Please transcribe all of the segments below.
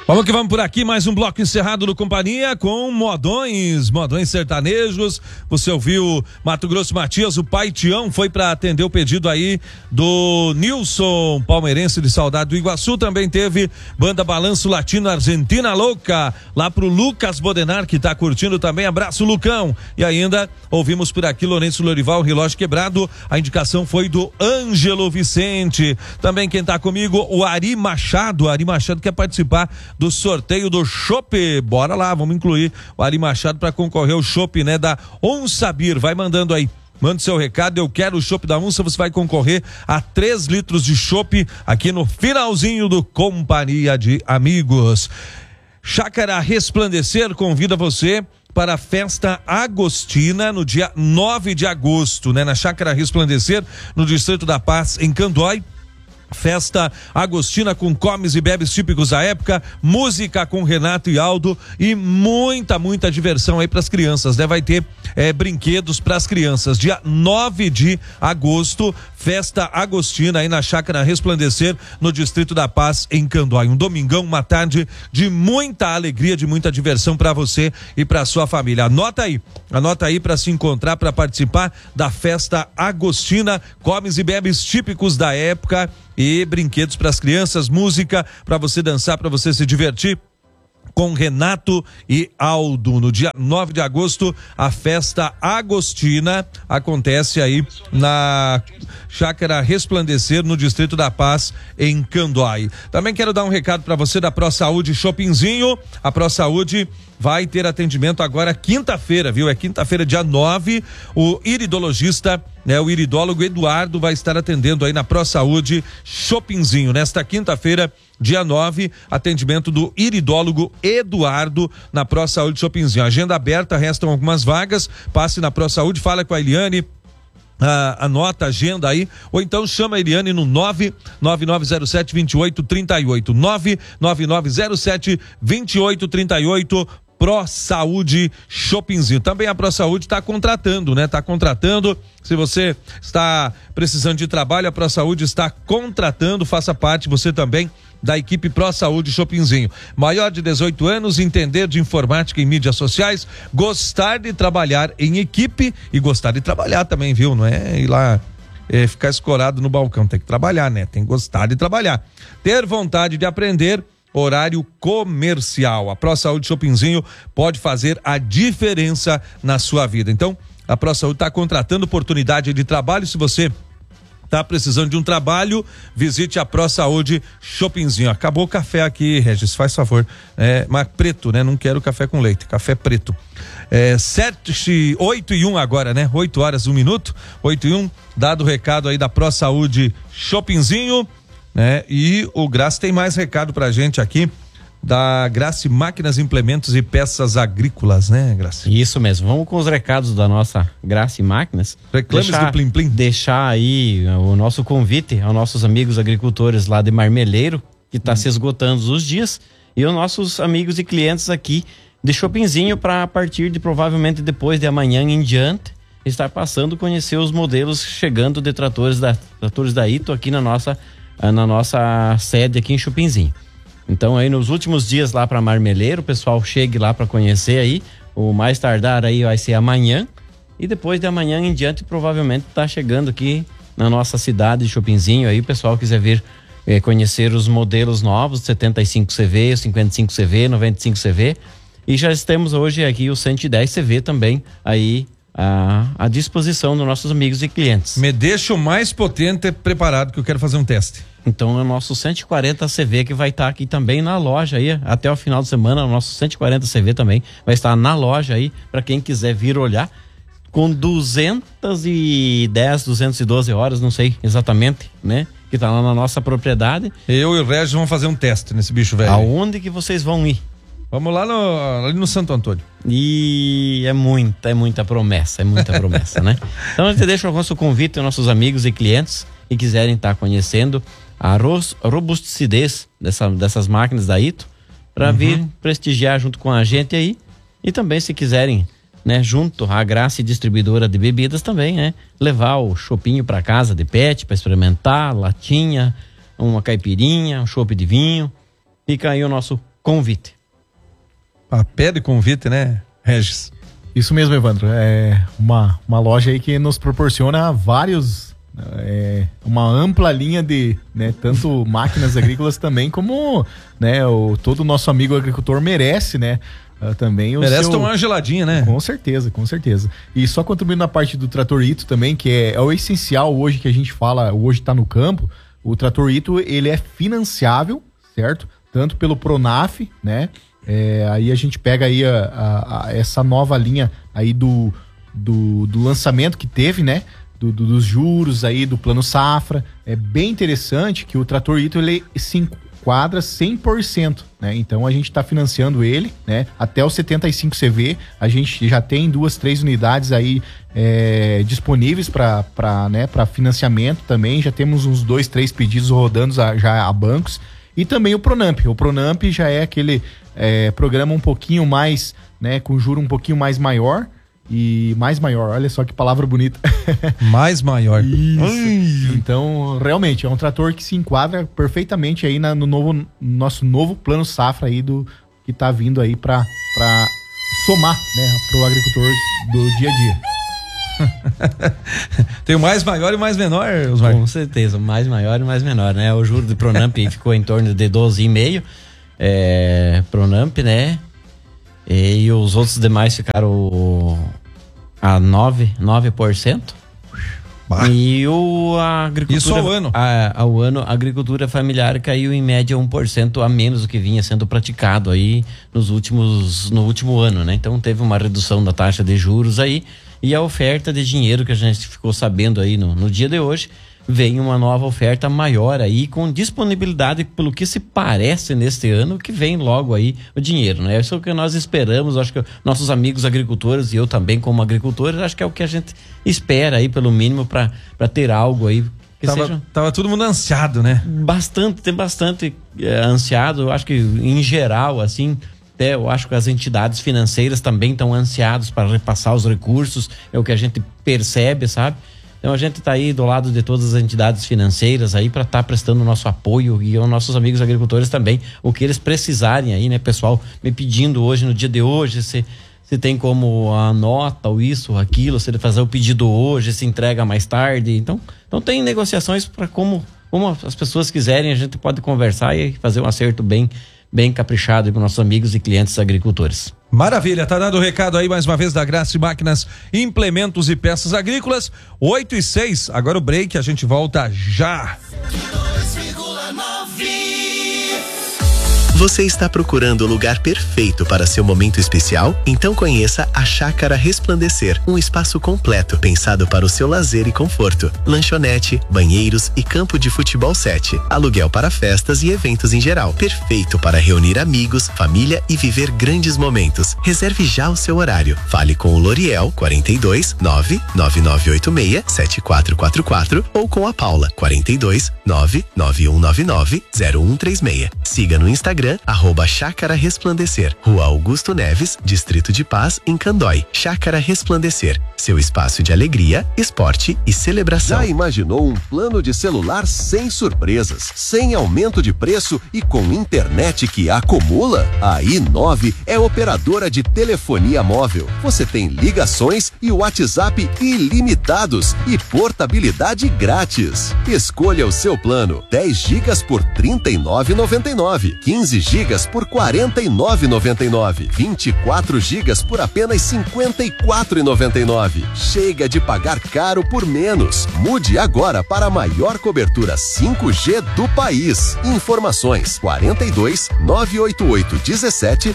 Vamos que vamos por aqui, mais um bloco encerrado do Companhia com modões sertanejos. Você ouviu Mato Grosso Matias, o pai Tião foi para atender o pedido aí do Nilson, palmeirense de Saudade do Iguaçu. Também teve Banda Balanço Latino Argentina Louca, lá pro Lucas Bodenar, que tá curtindo também. Abraço, Lucão. E ainda ouvimos por aqui Lourenço Lorival, Relógio Quebrado. A indicação foi do Ângelo Vicente. Também quem tá comigo, o Ari Machado. Ari Machado quer participar do sorteio do chopp. Bora lá, vamos incluir o Ari Machado para concorrer ao chopp, né, da Onsabir. Vai mandando aí. Manda seu recado, eu quero o chopp da Onça, você vai concorrer a 3 litros de chopp aqui no finalzinho do Companhia de Amigos. Chácara Resplandecer convida você para a festa agostina no dia 9 de agosto, né? Na Chácara Resplandecer, no Distrito da Paz, em Candói. Festa agostina com comes e bebes típicos da época, música com Renato e Aldo e muita diversão aí para as crianças, né? Vai ter brinquedos para as crianças. Dia 9 de agosto, festa agostina aí na Chácara Resplandecer, no Distrito da Paz, em Candói. Um domingão, uma tarde de muita alegria, de muita diversão para você e para sua família. Anota aí para se encontrar, para participar da festa agostina, comes e bebes típicos da época e brinquedos para as crianças, música para você dançar, para você se divertir com Renato e Aldo. No dia 9 de agosto, a festa agostina acontece aí na Chácara Resplandecer, no Distrito da Paz, em Candói. Também quero dar um recado para você da Pro Saúde Shoppingzinho. A Pro Saúde vai ter atendimento agora quinta-feira, viu? É quinta-feira, dia 9, o iridologista, né? O iridólogo Eduardo vai estar atendendo aí na Pro Saúde Shoppingzinho. Nesta quinta-feira, dia 9, atendimento do iridólogo Eduardo na Pro Saúde Shoppingzinho. Agenda aberta, restam algumas vagas. Passe na Pro Saúde, fala com a Eliane. Anota a agenda aí, ou então chama a Eliane no 99907-2838, 99907-2838, Pro Saúde Shoppingzinho. Também a Pro Saúde está contratando, né? Está contratando. Se você está precisando de trabalho, a Pro Saúde está contratando. Faça parte você também da equipe Pro Saúde Shoppingzinho. Maior de 18 anos, entender de informática e mídias sociais, gostar de trabalhar em equipe e gostar de trabalhar também, viu? Não é ir lá ficar escorado no balcão, tem que trabalhar, né? Tem que gostar de trabalhar. Ter vontade de aprender. Horário comercial. A Pro Saúde Shoppingzinho pode fazer a diferença na sua vida. Então, a Pro Saúde está contratando oportunidade de trabalho. Se você tá precisando de um trabalho, visite a Pro Saúde Shoppingzinho. Acabou o café aqui, Regis, faz favor. Mas preto, né? Não quero café com leite, café preto. 8:01 agora, né? 8 horas, 1 minuto. 8:01, dado o recado aí da Pro Saúde Shoppingzinho, né? E o Graça tem mais recado pra gente aqui, da Graça Máquinas, Implementos e Peças Agrícolas, né, Graça? Isso mesmo, vamos com os recados da nossa Graça Máquinas. Reclames do Plim Plim. Deixar aí o nosso convite aos nossos amigos agricultores lá de Marmeleiro, que está se esgotando os dias, e aos nossos amigos e clientes aqui de Shoppingzinho, para a partir de provavelmente depois de amanhã em diante, estar passando, conhecer os modelos chegando de tratores da Ito aqui na nossa sede aqui em Shoppingzinho. Então aí nos últimos dias lá para Marmeleiro, o pessoal chegue lá para conhecer aí, o mais tardar aí vai ser amanhã, e depois de amanhã em diante provavelmente tá chegando aqui na nossa cidade de Shoppingzinho aí, o pessoal quiser vir conhecer os modelos novos, 75 CV, 55 CV, 95 CV, e já temos hoje aqui o 110 CV também aí à disposição dos nossos amigos e clientes. Me deixa o mais potente preparado, que eu quero fazer um teste. Então é o nosso 140 CV que vai estar aqui também na loja aí, até o final de semana. O nosso 140 CV também vai estar na loja aí, para quem quiser vir olhar, com 210, 212 horas, não sei exatamente, né? Que tá lá na nossa propriedade. Eu e o Regis vamos fazer um teste nesse bicho velho. Aonde que vocês vão ir? Vamos lá ali no Santo Antônio. E é muita promessa, né? Então a gente deixa o nosso convite aos nossos amigos e clientes que quiserem estar conhecendo a robusticidade dessas máquinas da Ito, para vir prestigiar junto com a gente aí. E também, se quiserem, né, junto à Graça Distribuidora de Bebidas também, né, levar o chopinho para casa de pet, para experimentar, latinha, uma caipirinha, um chopp de vinho. Fica aí o nosso Convite. Papel de convite, né, Regis? Isso mesmo, Evandro. É uma loja aí que nos proporciona uma ampla linha de, né, tanto máquinas agrícolas também como, né, todo o nosso amigo agricultor merece, né? Também merece tomar uma geladinha, né? Com certeza, com certeza. E só contribuindo na parte do Trator Ito também, que é o essencial hoje que a gente fala, hoje tá no campo. O Trator Ito, ele é financiável, certo? Tanto pelo Pronaf, né? Aí a gente pega aí essa nova linha aí do lançamento que teve, né? Dos juros aí, do Plano Safra. É bem interessante que o Trator Ito, ele se enquadra 100%, né? Então a gente está financiando ele, né? Até os 75 CV, a gente já tem 2, 3 unidades aí disponíveis para financiamento também. Já temos uns 2, 3 pedidos rodando já a bancos. E também o Pronamp. O Pronamp já é aquele programa um pouquinho mais, né? Com juro um pouquinho mais maior. E mais maior, olha só que palavra bonita. Mais maior. Isso. Então, realmente, é um trator que se enquadra perfeitamente aí no nosso novo Plano Safra aí que tá vindo aí pra somar, né, pro agricultor do dia a dia. Tem o mais maior e o mais menor, Osmar? Com certeza, o mais maior e o mais menor, né? O juro do Pronamp ficou em torno de 12,5%. Pronamp, né? E os outros demais ficaram a 9%. Bah. E a agricultura... Isso ao ano? Ao ano, a agricultura familiar caiu em média 1% a menos do que vinha sendo praticado aí no último ano, né? Então teve uma redução da taxa de juros aí, e a oferta de dinheiro que a gente ficou sabendo aí no dia de hoje, vem uma nova oferta maior aí, com disponibilidade, pelo que se parece neste ano, que vem logo aí o dinheiro, né? Isso é o que nós esperamos. Acho que nossos amigos agricultores, e eu também como agricultor, acho que é o que a gente espera aí, pelo mínimo, para ter algo aí que tava todo mundo ansiado, né? Tem bastante ansiado. Eu acho que em geral, assim, até eu acho que as entidades financeiras também estão ansiadas para repassar os recursos, é o que a gente percebe, sabe? Então a gente está aí do lado de todas as entidades financeiras aí para estar prestando o nosso apoio, e aos nossos amigos agricultores também, o que eles precisarem aí, né, pessoal? Me pedindo hoje, no dia de hoje, se tem como a nota ou isso ou aquilo, se ele fazer o pedido hoje, se entrega mais tarde. Então tem negociações para como as pessoas quiserem, a gente pode conversar e fazer um acerto bem caprichado com nossos amigos e clientes agricultores. Maravilha, tá dado o recado aí mais uma vez da Graça Máquinas, Implementos e Peças Agrícolas. 8:06, agora o break, a gente volta já. 2,9. Você está procurando o lugar perfeito para seu momento especial? Então conheça a Chácara Resplandecer, um espaço completo pensado para o seu lazer e conforto. Lanchonete, banheiros e campo de futebol 7. Aluguel para festas e eventos em geral. Perfeito para reunir amigos, família e viver grandes momentos. Reserve já o seu horário. Fale com o Loriel 42 99986 7444 ou com a Paula 42 99199 0136. Siga no Instagram @Chácara Resplandecer, Rua Augusto Neves, Distrito de Paz, em Candói. Chácara Resplandecer, seu espaço de alegria, esporte e celebração. Já imaginou um plano de celular sem surpresas, sem aumento de preço e com internet que acumula? A i9 é operadora de telefonia móvel. Você tem ligações e WhatsApp ilimitados e portabilidade grátis. Escolha o seu plano: 10 GB por R$ 39,99, 15 GB por R$ 49,99, 24 GB por apenas R$ 54,99. Chega de pagar caro por menos. Mude agora para a maior cobertura 5G do país. Informações 42 988 17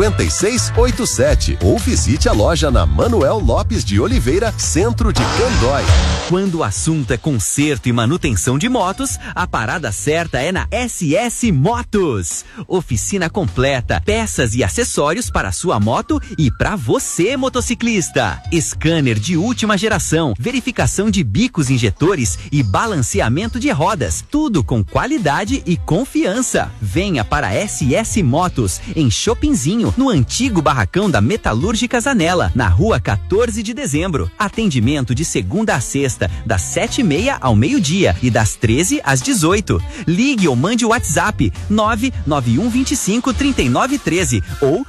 5687 ou visite a loja na Manuel Lopes de Oliveira, centro de Candói. Quando o assunto é conserto e manutenção de motos, a parada certa é na SS Motos. Oficina completa, peças e acessórios para a sua moto e para você, motociclista. Scanner de última geração, verificação de bicos injetores e balanceamento de rodas. Tudo com qualidade e confiança. Venha para SS Motos, em Chopinzinho, no antigo barracão da Metalúrgica Zanella, na rua 14 de dezembro. Atendimento de segunda a sexta, das 7h30 ao meio-dia e das 13 às 18. Ligue ou mande o WhatsApp 991 991253913 ou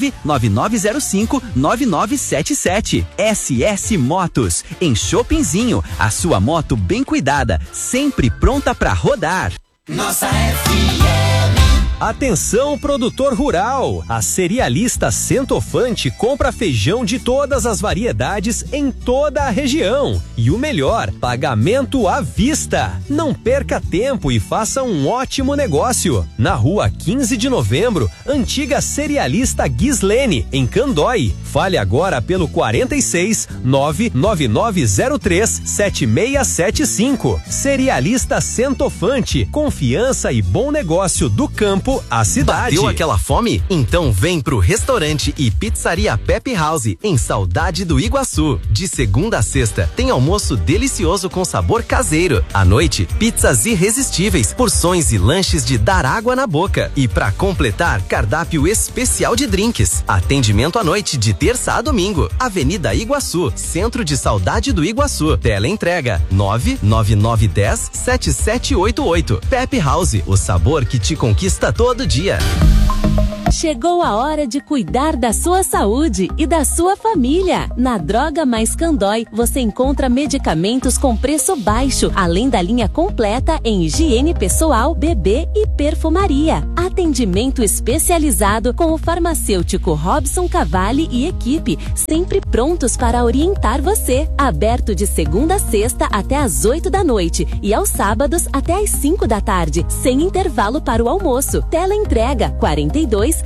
999059977. SS Motos, em Chopinzinho, a sua moto bem cuidada, sempre pronta para rodar. Nossa FM. Atenção, produtor rural! A cerealista Centofante compra feijão de todas as variedades em toda a região. E o melhor, pagamento à vista. Não perca tempo e faça um ótimo negócio. Na rua 15 de novembro, antiga cerealista Gislene, em Candói. Fale agora pelo 46 99903 7675. Cerealista Centofante, confiança e bom negócio do campo à cidade. Bateu aquela fome? Então vem pro restaurante e pizzaria Pepe House, em Saudade do Iguaçu. De segunda a sexta, tem almoço delicioso com sabor caseiro. À noite, pizzas irresistíveis, porções e lanches de dar água na boca. E pra completar, cardápio especial de drinks. Atendimento à noite de terça a domingo. Avenida Iguaçu, centro de Saudade do Iguaçu. Teleentrega 99910-7788. Pepe House, o sabor que te conquista todo dia. Chegou a hora de cuidar da sua saúde e da sua família. Na Droga Mais Candói, você encontra medicamentos com preço baixo, além da linha completa em higiene pessoal, bebê e perfumaria. Atendimento especializado com o farmacêutico Robson Cavalli e equipe, sempre prontos para orientar você. Aberto de segunda a sexta até às 8 da noite e aos sábados até às 5 da tarde, sem intervalo para o almoço. Teleentrega 42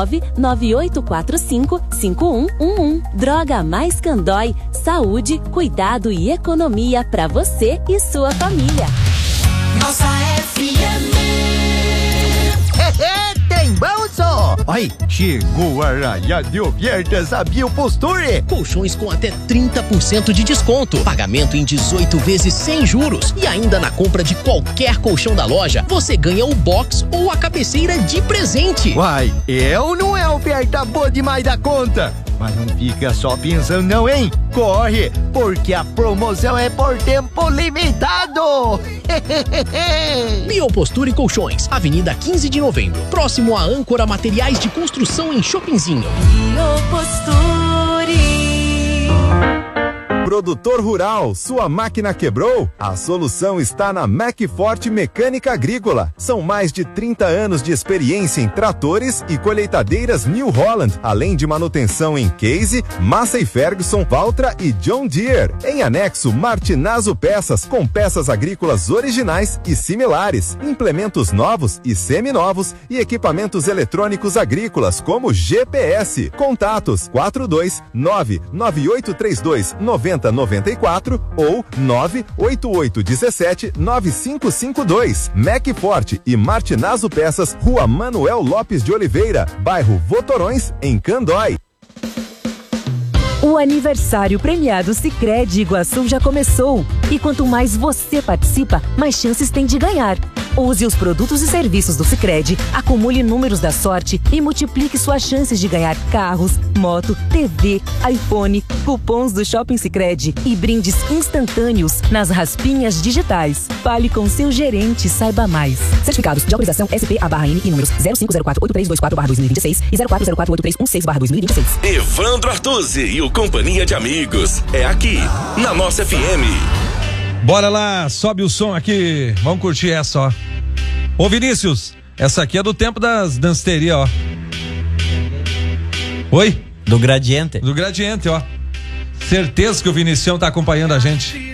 99845 5111. Droga Mais Candói, saúde, cuidado e economia para você e sua família. Nossa FM. Tem bolso! Ai, chegou a raia de ofertas a Bioposture. Colchões com até 30% de desconto. Pagamento em 18 vezes sem juros. E ainda na compra de qualquer colchão da loja, você ganha o box ou a cabeceira de presente. Uai, não é oferta boa demais da conta? Mas não fica só pensando não, hein? Corre, porque a promoção é por tempo limitado! Bioposture Colchões, Avenida 15 de Novembro, próximo à Âncora Materiais de Construção em Chopinzinho. Bioposture. Produtor rural, sua máquina quebrou? A solução está na Macforte Mecânica Agrícola. São mais de 30 anos de experiência em tratores e colheitadeiras New Holland, além de manutenção em Case, Massey Ferguson, Valtra e John Deere. Em anexo, Martinazo Peças, com peças agrícolas originais e similares, implementos novos e seminovos e equipamentos eletrônicos agrícolas como GPS. Contatos 429-9832-9094 ou 98817-9552. Macforte e Martinazo Peças, Rua Manuel Lopes de Oliveira, bairro Votorões, em Candói. O aniversário premiado Sicredi Iguaçu já começou. E quanto mais você participa, mais chances tem de ganhar. Use os produtos e serviços do Sicredi, acumule números da sorte e multiplique suas chances de ganhar carros, moto, TV, iPhone, cupons do Shopping Sicredi e brindes instantâneos nas raspinhas digitais. Fale com seu gerente e saiba mais. Certificados de autorização SP/N e números 05048324/2026 e 04048316/2026. Evandro Artuzzi e o Companhia de Amigos. É aqui, na Nossa FM. Bora lá, sobe o som aqui. Vamos curtir essa, ó. Ô Vinícius, essa aqui é do tempo das dansterias, ó. Oi? Do Gradiente. Do Gradiente, ó. Certeza que o Vinicião tá acompanhando a gente.